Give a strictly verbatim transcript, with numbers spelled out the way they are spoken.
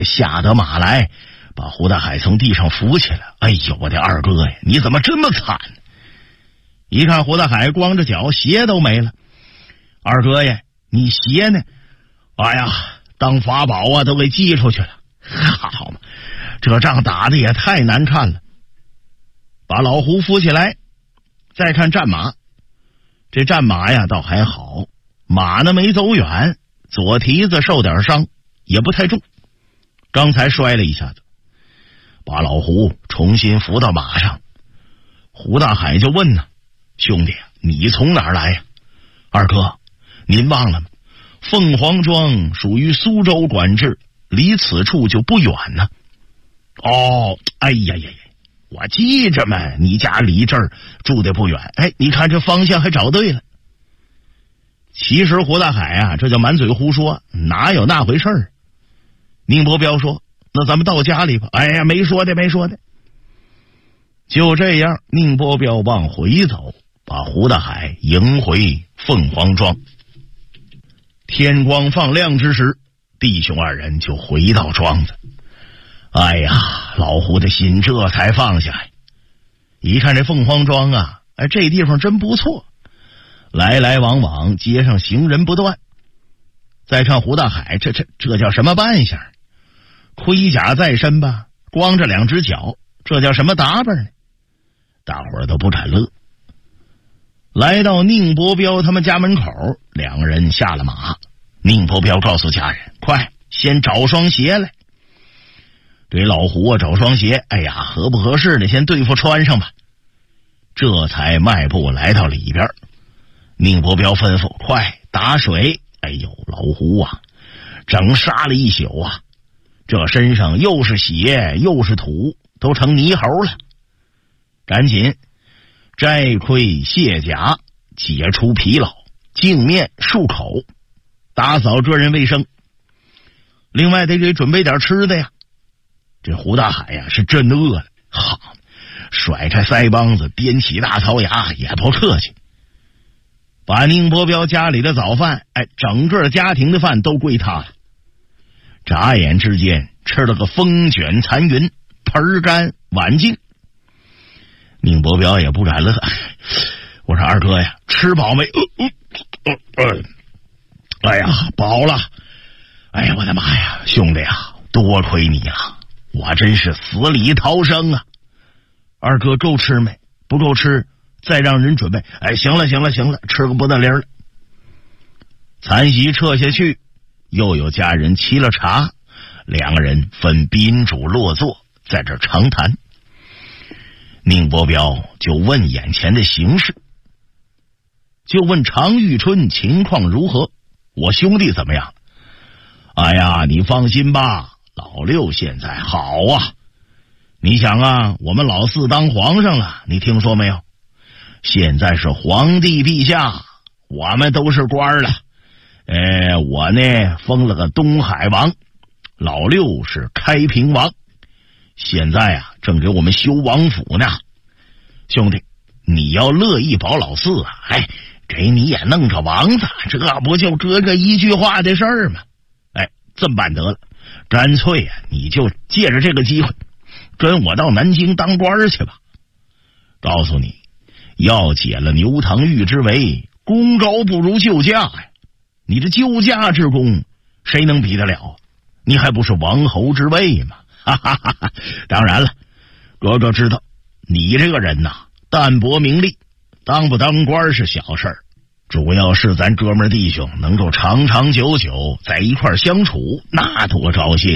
下得马来，把胡大海从地上扶起来。哎呦，我的二哥呀，你怎么这么惨？一看胡大海光着脚，鞋都没了。二哥呀，你鞋呢？哎呀，当法宝啊，都给寄出去了。好嘛，这仗打的也太难看了。把老胡扶起来，再看战马。这战马呀倒还好，马呢没走远，左蹄子受点伤，也不太重，刚才摔了一下子。把老胡重新扶到马上，胡大海就问呢：兄弟，你从哪儿来呀？二哥，您忘了吗？凤凰庄属于苏州管制，离此处就不远呢。哦，哎呀呀呀，我记着嘛，你家离这儿住的不远。哎，你看这方向还找对了。其实胡大海啊，这叫满嘴胡说，哪有那回事儿？宁伯彪说：那咱们到家里吧。哎呀，没说的没说的。就这样，宁伯彪往回走，把胡大海迎回凤凰庄。天光放亮之时，弟兄二人就回到庄子。哎呀，老胡的心这才放下。一看这凤凰庄啊，哎，这地方真不错，来来往往，街上行人不断。再看胡大海，这这这叫什么扮相？盔甲在身吧，光着两只脚，这叫什么打扮呢？大伙儿都不敢乐。来到宁伯彪他们家门口，两个人下了马。宁伯彪告诉家人：快，先找双鞋来。给老胡啊找双鞋，哎呀，合不合适的先对付穿上吧。这才迈步来到里边。宁伯彪吩咐：快打水。哎呦，老胡啊，整杀了一宿啊，这身上又是血又是土，都成泥猴了。赶紧摘盔卸甲，解除疲劳，净面漱口，打扫个人卫生。另外得给准备点吃的呀。这胡大海呀是真饿了，好，甩开腮帮子，掂起大槽牙，也不客气，把宁伯彪家里的早饭，哎，整个家庭的饭都归他了。眨眼之间吃了个风卷残云，盆干碗净。宁伯彪也不敢乐，我说二哥呀，吃饱没？呃呃呃、哎呀，饱了。哎呀，我的妈呀，兄弟啊，多亏你了，我真是死里逃生啊！二哥够吃没？不够吃，再让人准备。哎，行了行了行了，吃个不得灵了。残席撤下去，又有家人沏了茶，两个人分宾主落座，在这长谈。宁伯彪就问眼前的形势，就问常遇春情况如何，我兄弟怎么样？哎呀，你放心吧，老六现在好啊。你想啊，我们老四当皇上了，你听说没有？现在是皇帝陛下，我们都是官了。呃，我呢封了个东海王，老六是开平王。现在啊，正给我们修王府呢。兄弟，你要乐意保老四啊，哎，给你也弄个王子，这不就哥哥一句话的事儿吗？哎，这么办得了，干脆啊，你就借着这个机会，跟我到南京当官去吧。告诉你，要解了牛堂玉之围，功高不如救驾呀。你这救驾之功，谁能比得了？你还不是王侯之位吗？哈哈哈哈！当然了，哥哥知道你这个人呐，淡泊名利，当不当官是小事儿，主要是咱哥们弟兄能够长长久久在一块相处，那多高兴